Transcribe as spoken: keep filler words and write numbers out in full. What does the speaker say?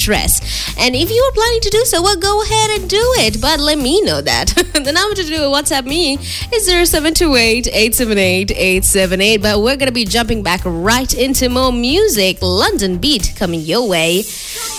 stress. And if you are planning to do so, well, go ahead and do it. But let me know that. The number to do WhatsApp me is zero seven two eight, eight seven eight, eight seven eight. But we're going to be jumping back right into more music. London Beat coming your way.